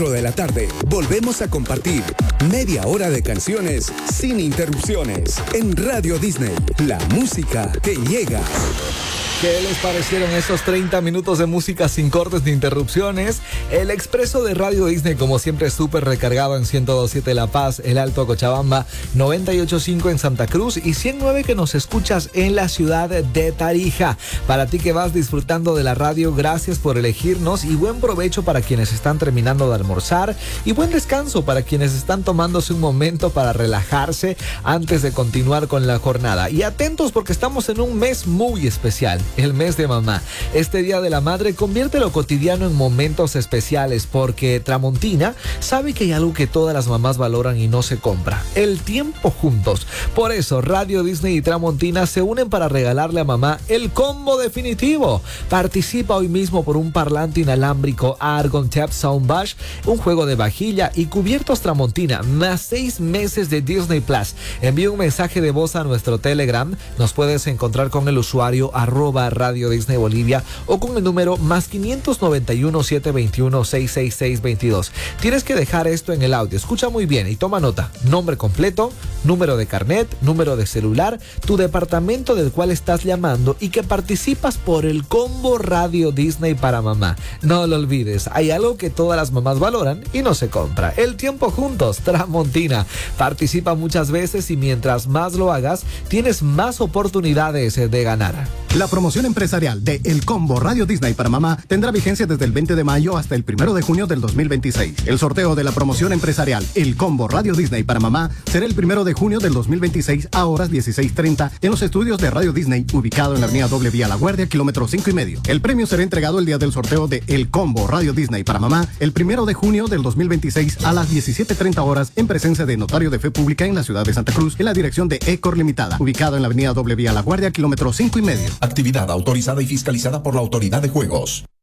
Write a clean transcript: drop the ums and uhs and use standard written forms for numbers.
de la tarde, volvemos a compartir media hora de canciones sin interrupciones en Radio Disney, la música que llega. ¿Qué les parecieron esos 30 minutos de música sin cortes ni interrupciones? El expreso de Radio Disney, como siempre, súper recargado en 102.7 La Paz, El Alto Cochabamba, 98.5 en Santa Cruz y 109 que nos escuchas en la ciudad de Tarija. Para ti que vas disfrutando de la radio, gracias por elegirnos y buen provecho para quienes están terminando de almorzar y buen descanso para quienes están tomándose un momento para relajarse antes de continuar con la jornada. Y atentos porque estamos en un mes muy especial. El mes de mamá. Este Día de la Madre convierte lo cotidiano en momentos especiales porque Tramontina sabe que hay algo que todas las mamás valoran y no se compra: el tiempo juntos. Por eso Radio Disney y Tramontina se unen para regalarle a mamá el combo definitivo. Participa hoy mismo por un parlante inalámbrico Argon Tap Soundbash, un juego de vajilla y cubiertos Tramontina, más 6 meses de Disney Plus. Envía un mensaje de voz a nuestro Telegram. Nos puedes encontrar con el usuario @Radio Disney Bolivia o con el número más 591 721 66622. Tienes que dejar esto en el audio. Escucha muy bien y toma nota: nombre completo, número de carnet, número de celular, tu departamento del cual estás llamando y que participas por el combo Radio Disney para mamá. No lo olvides, hay algo que todas las mamás valoran y no se compra: el tiempo juntos. Tramontina. Participa muchas veces y mientras más lo hagas, tienes más oportunidades de ganar. La promoción empresarial de El Combo Radio Disney para mamá tendrá vigencia desde el 20 de mayo hasta el 1 de junio del 2026. El sorteo de la promoción empresarial El Combo Radio Disney para mamá será el 1 de junio del 2026 a horas 16:30 en los estudios de Radio Disney, ubicado en la avenida Doble Vía La Guardia, kilómetro 5,5. El premio será entregado el día del sorteo de El Combo Radio Disney para mamá el 1 de junio del 2026 a las 17:30 horas en presencia de notario de fe pública en la ciudad de Santa Cruz, en la dirección de Ecor Limitada, ubicado en la avenida Doble Vía La Guardia, kilómetro 5,5. Actividad autorizada y fiscalizada por la Autoridad de Juegos.